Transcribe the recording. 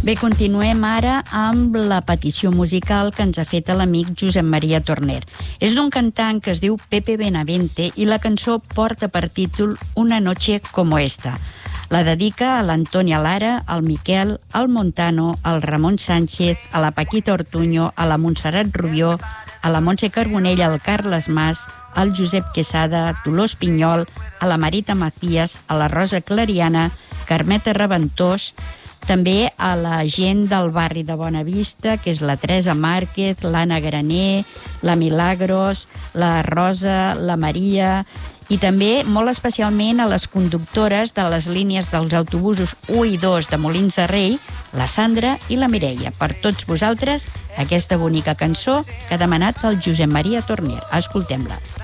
Bé, continuem ara amb la petició musical que ens ha fet l'amic Josep Maria Torner. És d'un cantant que es diu Pepe Benavente i la cançó porta per títol Una noche como esta. La dedica a l'Antònia Lara, al Miquel, al Montano, al Ramon Sánchez, a la Paquita Ortuño, a la Montserrat Rubió, a la Montse Carbonell, al Carles Mas, al Josep Quesada, Dolors Pinyol, a la Marita Macías, a la Rosa Clariana, Carmeta Reventós, també a la gent del barri de Bonavista, que és la Teresa Márquez, l'Anna Graner, la Milagros, la Rosa, la Maria, i també molt especialment a les conductores de les línies dels autobusos 1 i 2 de Molins de Rei, la Sandra i la Mireia. Per tots vosaltres, aquesta bonica cançó que ha demanat el Josep Maria Torner. Escoltem-la.